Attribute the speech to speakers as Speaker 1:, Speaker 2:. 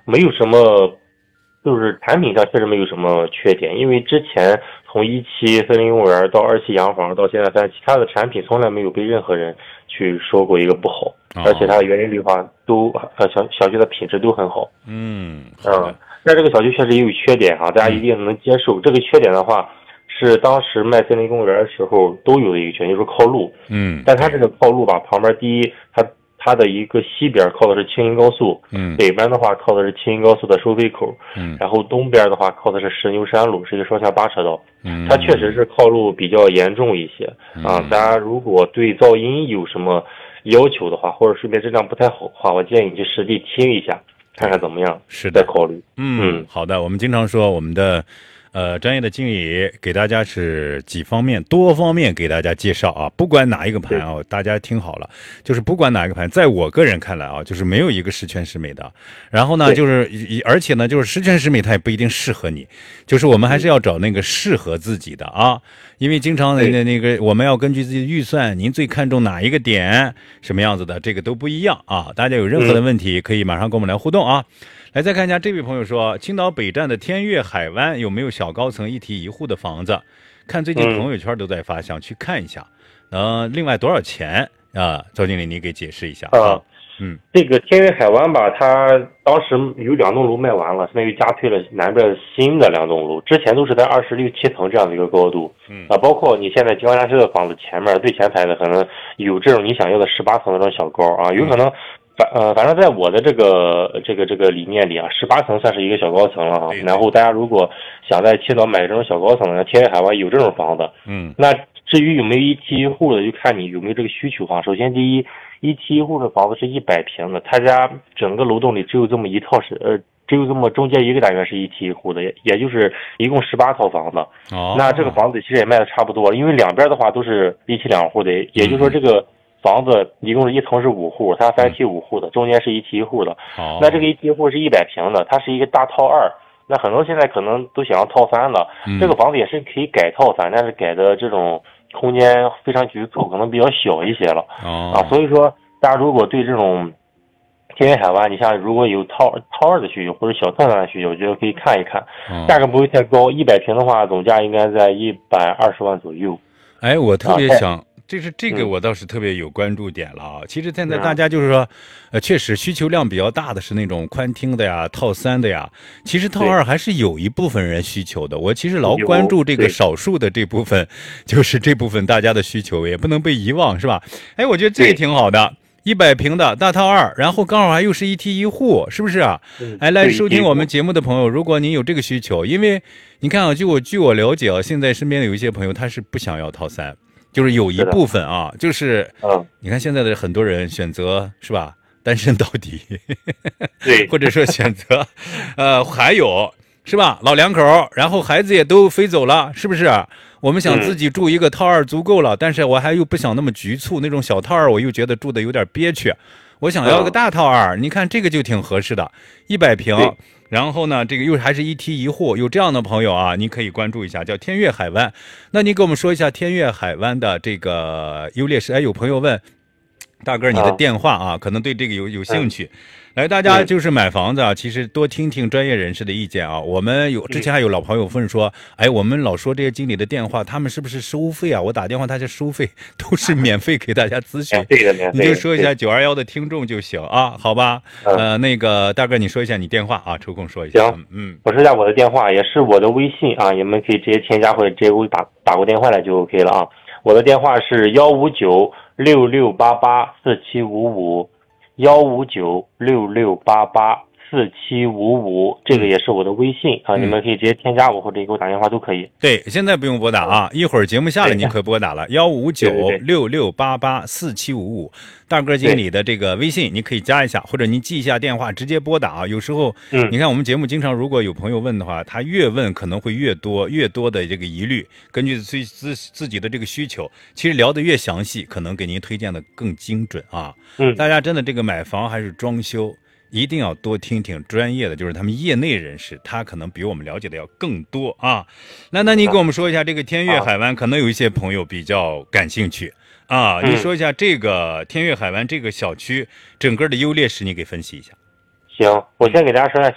Speaker 1: 没有什么，就是产品上确实没有什么缺点，因为之前从1期森林公园到2期洋房到现在3期，它的产品从来没有被任何人去说过一个不好，而且它的园林绿化都小区的品质都很好。但这个小区确实也有缺点哈，大家一定能接受。这个缺点的话，是当时卖森林公园的时候都有的一个缺点，就是靠路。但它这个靠路吧，旁边第一，它的一个西边靠的是青银高速，北边的话靠的是青银高速的收费口，然后东边的话靠的是石牛山路，是一个双向8车道。它确实是靠路比较严重一些啊。大家如果对噪音有什么要求的话，或者睡眠质量不太好的话，我建议你去实地听一下，看看怎么样，
Speaker 2: 是的，
Speaker 1: 再考虑。
Speaker 2: 好的。我们经常说我们的专业的经理给大家是多方面给大家介绍啊，不管哪一个盘啊，大家听好了，就是不管哪一个盘，在我个人看来啊，就是没有一个十全十美的。然后呢，就是而且呢，就是十全十美它也不一定适合你，就是我们还是要找那个适合自己的啊，因为经常那个我们要根据自己的预算，您最看重哪一个点，什么样子的，这个都不一样啊。大家有任何的问题可以马上跟我们来互动啊。来，再看一下这位朋友说，青岛北站的天悦海湾有没有小高层一梯一户的房子？看最近朋友圈都在发，想去看一下。另外多少钱啊？赵经理，你给解释一下啊。
Speaker 1: 这个天悦海湾吧，它当时有2栋楼卖完了，现在又加推了南边新的2栋楼，之前都是在26、7层这样的一个高度。包括你现在金华家居的房子前面最前排的可能有这种你想要的18层的这种小高啊，有可能。反正在我的这个理念里啊，18层算是一个小高层了哈。然后大家如果想在青岛买这种小高层的，天悦海湾有这种房子。那至于有没有一梯一户的，就看你有没有这个需求哈。首先第一梯一户的房子是100平的，他家整个楼栋里只有这么一套只有这么中间一个单元是一梯一户的，也就是一共18套房子。那这个房子其实也卖的差不多了，因为两边的话都是1梯2户的，也就是说这个房子一共是1层是5户，它3梯5户的，中间是1梯1户的。那这个1梯1户是100平的，它是一个大套2。那很多现在可能都想要套3的，这个房子也是可以改套3，但是改的这种空间非常局促，可能比较小一些了。所以说大家如果对这种天悦海湾，你像如果有套2的需求或者小套3的需求，我觉得可以看一看，价格不会太高，100平的话总价应该在120万左右。
Speaker 2: 哎，我特别想。这个我倒是特别有关注点了啊。其实现在大家就是说，确实需求量比较大的是那种宽厅的呀、套3的呀。其实套2还是有一部分人需求的。我其实老关注这个少数的这部分，就是这部分大家的需求也不能被遗忘，是吧？哎，我觉得这个挺好的。100平的大套2，然后刚好还又是1梯1户，是不是啊？哎，来收听我们节目的朋友，如果您有这个需求，因为你看啊，据我了解啊，现在身边有一些朋友他是不想要套3。就是有一部分啊，就是你看现在的很多人选择是吧，单身到底，
Speaker 1: 对，
Speaker 2: 或者说选择，还有是吧，老两口，然后孩子也都飞走了，是不是？我们想自己住一个套2足够了，但是我还又不想那么局促，那种小套2我又觉得住的有点憋屈，我想要个大套2，你看这个就挺合适的，100平。然后呢，这个又还是1梯1户，有这样的朋友啊，你可以关注一下，叫天悦海湾。那你给我们说一下天悦海湾的这个优劣势。哎，有朋友问大哥你的电话啊，可能对这个有兴趣。来，大家就是买房子啊，其实多听听专业人士的意见啊。我们之前还有老朋友问说，哎，我们老说这些经理的电话，他们是不是收费啊？我打电话他就收费，都是免费给大家咨询。你就说一下921的听众就行啊，好吧？那个大哥你说一下你电话啊，抽空说一下。
Speaker 1: 行，我说一下我的电话，也是我的微信啊，你们可以直接添加或者直接给我打过电话来就 OK 了啊。我的电话是15966884755，15966884755，这个也是我的微信啊，你们可以直接添加我或者给我打电话都可以。
Speaker 2: 对，现在不用拨打啊，一会儿节目下来您可以拨打了，15966884755，大哥经理的这个微信你可以加一下，或者您记一下电话直接拨打啊。有时候你看我们节目经常如果有朋友问的话，他越问可能会越多的这个疑虑，根据自己的这个需求，其实聊得越详细，可能给您推荐的更精准啊。大家真的这个买房还是装修，一定要多听听专业的，就是他们业内人士，他可能比我们了解的要更多啊。那你给我们说一下这个天悦海湾，可能有一些朋友比较感兴趣啊。你说一下这个天悦海湾这个小区整个的优劣势，你给分析一下。
Speaker 1: 行，我先给大家说一下